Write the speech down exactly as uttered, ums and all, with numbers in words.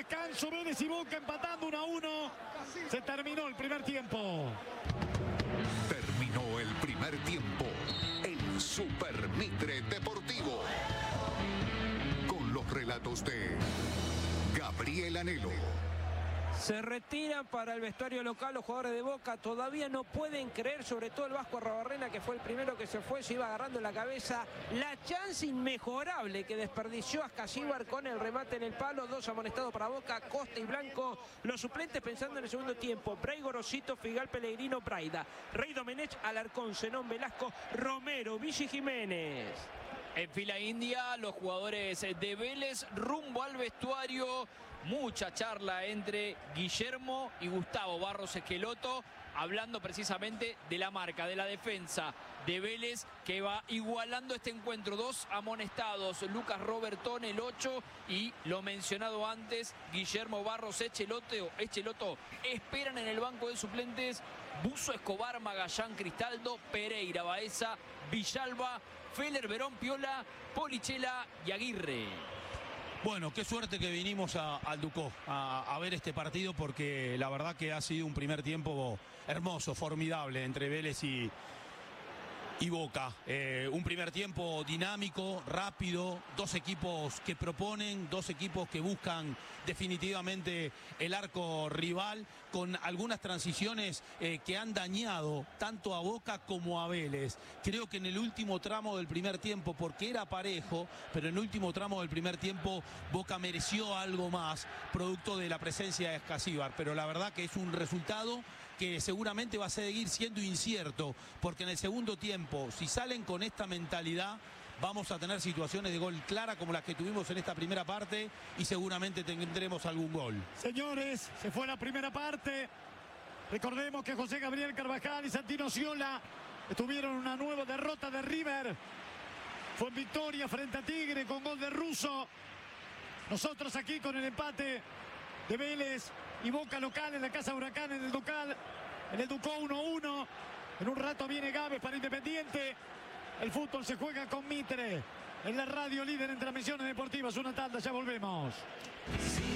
descanso. Vélez y Boca empatando uno a uno. Se terminó el primer tiempo. Terminó el primer tiempo. El Super Mitre Deportivo. Con los relatos de Gabriel Anhelo. Se retiran para el vestuario local los jugadores de Boca. Todavía no pueden creer, sobre todo el Vasco Arruabarrena, que fue el primero que se fue, se iba agarrando en la cabeza la chance inmejorable que desperdició Ascasíbar con el remate en el palo. Dos amonestados para Boca, Costa y Blanco. Los suplentes pensando en el segundo tiempo: Bray, Gorosito, Figal, Pellegrino, Braida, Rey Domenech, Alarcón, Zenón, Velasco, Romero, Vichy Jiménez. En fila india, los jugadores de Vélez rumbo al vestuario. Mucha charla entre Guillermo y Gustavo Barros Esqueloto, hablando precisamente de la marca, de la defensa de Vélez, que va igualando este encuentro. Dos amonestados, Lucas Robertón, el ocho, y lo mencionado antes, Guillermo Barros Esqueloto. Esqueloto esperan en el banco de suplentes Buzo, Escobar, Magallán, Cristaldo, Pereira, Baeza, Villalba, Feller, Verón, Piola, Polichela y Aguirre. Bueno, qué suerte que vinimos a, al Ducó a, a ver este partido, porque la verdad que ha sido un primer tiempo hermoso, formidable entre Vélez y, y Boca. Eh, un primer tiempo dinámico, rápido, dos equipos que proponen, dos equipos que buscan definitivamente el arco rival, con algunas transiciones eh, que han dañado tanto a Boca como a Vélez. Creo que en el último tramo del primer tiempo, porque era parejo, pero en el último tramo del primer tiempo Boca mereció algo más, producto de la presencia de Ascasíbar. Pero la verdad que es un resultado que seguramente va a seguir siendo incierto, porque en el segundo tiempo, si salen con esta mentalidad, vamos a tener situaciones de gol clara como las que tuvimos en esta primera parte, y seguramente tendremos algún gol. Señores, se fue la primera parte. Recordemos que José Gabriel Carvajal y Santino Sciola tuvieron una nueva derrota de River. Fue en victoria frente a Tigre con gol de Russo. Nosotros aquí con el empate de Vélez y Boca local en la Casa Huracán, en el Ducal, en el Ducó uno a uno. En un rato viene Gávez para Independiente. El fútbol se juega con Mitre en la radio líder en transmisiones deportivas. Una tanda, ya volvemos.